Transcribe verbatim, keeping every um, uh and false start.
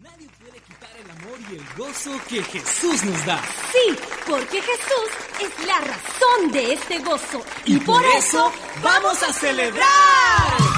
Nadie puede quitar el amor y el gozo que Jesús nos da. Sí, porque Jesús es la razón de este gozo. Y, y por eso vamos a celebrar.